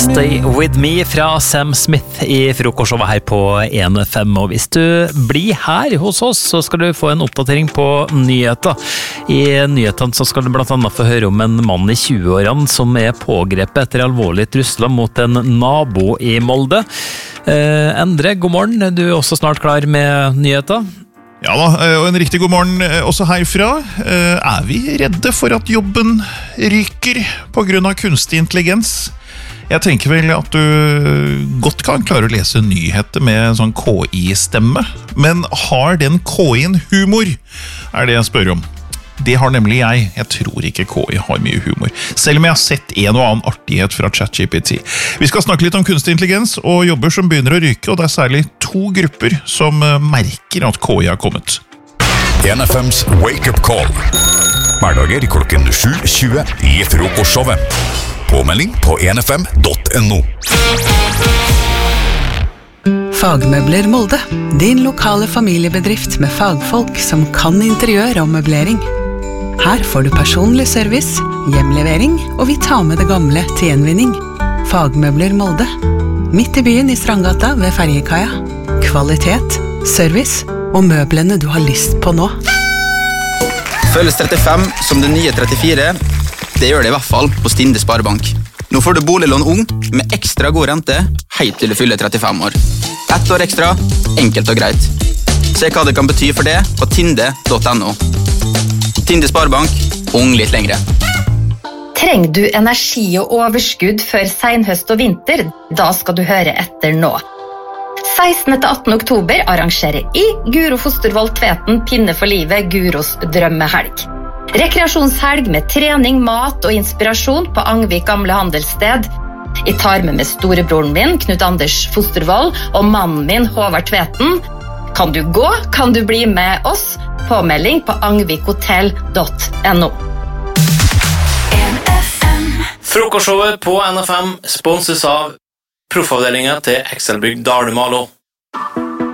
Stay With Me fra Sam Smith i frokostshowet her på 1FM. Og hvis du blir her hos oss, så skal du få en oppdatering på nyheter. I nyhetene så skal du blant annet få høre om en mann i 20-årene som er pågrepet etter alvorlig trusler mot en nabo i Molde. Endre, god morgen. Du er også snart klar med nyheter. Ja da, og en riktig god morgen også herfra. Er vi redde for at jobben ryker på grunn av kunstig intelligens? Jeg tenker vel at du godt kan klare å lese nyheter med en sånn KI-stemme. Men har den KI-en humor? Er det jeg spør om. Det har nemlig jeg. Jeg tror ikke KI har mye humor. Selv om jeg har sett en og annen artighet fra ChatGPT. Vi skal snakke litt om kunstig intelligens og jobber som begynner å ryke, og det er særlig 2 grupper som merker at KI har kommet. 1FMs Wake Up Call. Hverdager klokken 7:20 i frokostshowet. Påmelding på 1fm.no. Fagmøbler Molde. Din lokale familiebedrift med fagfolk som kan interiør og møblering. Her får du personlig service, hjemlevering, og vi tar med det gamle til gjenvinning. Fagmøbler Molde. Midt i byen i Strandgata ved Ferjekaia. Kvalitet, service og møblene du har lyst på nå. Føles 35 som det nye 34. Det gjør det i hvert fall på Stinde Sparebank. Nå får du boliglån ung med ekstra god rente helt til du fyller 35 år. 1 år ekstra, enkelt og greit. Se hva det kan bety for det på tinde.no. Tinde Sparebank, ung litt lengre. Trenger du energi og overskudd før senhøst og vinter? Da skal du høre etter nå. 16. til 18. oktober arrangerer I Guro Fostervold Tveten Pinne for livet Guros drømmehelg. Rekreasjonshelg med trening, mat og inspirasjon på Angvik gamle handelssted. Jeg tar med storebroren min, Knut Anders Fostervold, og mannen min, Håvard Tveten. Kan du gå? Kan du bli med oss? Påmelding på angvikhotell.no. Frokostshowet på NFM sponses av proffavdelingen til Excelbygg Dalumalo.